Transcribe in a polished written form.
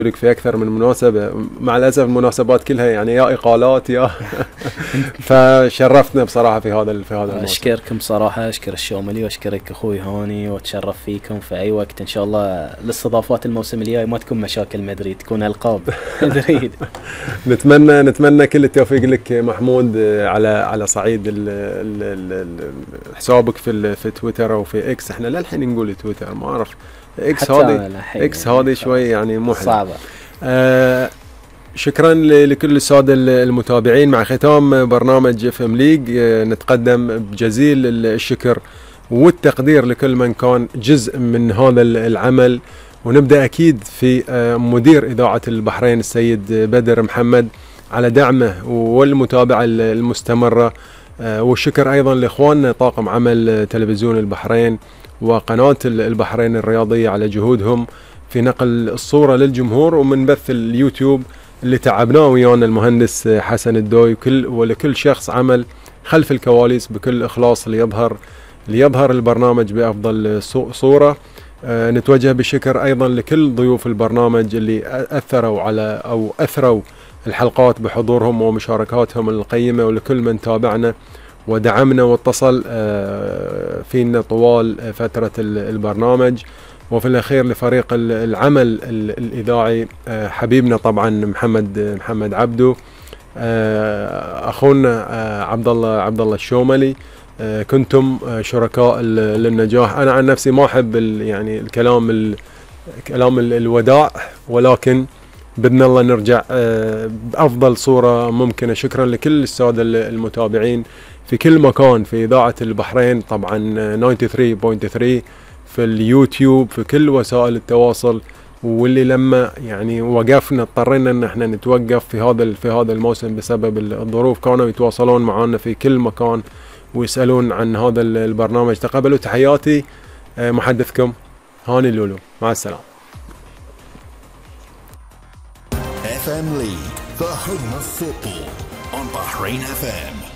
لك في أكثر من مناسبة، مع الأسف المناسبات كلها يعني يا إقالات يا فشرفتنا بصراحة في هذا الموسم. أشكركم صراحة، أشكر الشوملي وأشكرك أخوي هاني، وأتشرف فيكم في أي وقت إن شاء الله. الاستضافات الموسم الجاي ما تكون مشاكل مدريد، تكون ألقاب مدريد. نتمنى كل التوفيق لك محمود على صعيد حسابك في تويتر أو في إكس. إحنا للحين نقول تويتر، ما أعرف إكس هذه شوي يعني مو صعبة. شكرا لكل السادة المتابعين. مع ختام برنامج اف ام ليج نتقدم بجزيل الشكر والتقدير لكل من كان جزء من هذا العمل، ونبدأ أكيد في مدير إذاعة البحرين السيد بدر محمد على دعمه والمتابعة المستمرة، والشكر أيضا لإخواننا طاقم عمل تلفزيون البحرين وقناة البحرين الرياضية على جهودهم في نقل الصورة للجمهور، ومن بث اليوتيوب اللي تعبناه ويانا المهندس حسن الدوي، ولكل شخص عمل خلف الكواليس بكل إخلاص ليظهر البرنامج بأفضل صورة. نتوجه بالشكر أيضا لكل ضيوف البرنامج اللي أثروا الحلقات بحضورهم ومشاركاتهم القيمة، ولكل من تابعنا ودعمنا واتصل فينا طوال فترة البرنامج. وفي الأخير لفريق العمل الإذاعي حبيبنا طبعا محمد عبدو، أخونا عبد الله الشوملي. كنتم شركاء للنجاح. أنا عن نفسي ما أحب يعني كلام الوداع، ولكن بإذن الله نرجع بأفضل صورة ممكنة. شكرا لكل السادة المتابعين في كل مكان في إذاعة البحرين، طبعا 93.3 في اليوتيوب، في كل وسائل التواصل، واللي لما يعني وقفنا اضطرينا ان احنا نتوقف في هذا الموسم بسبب الظروف، كانوا يتواصلون معنا في كل مكان ويسألون عن هذا البرنامج. تقبلوا تحياتي، محدثكم هاني اللولو، مع السلامة. FM League, the home of football on Bahrain FM.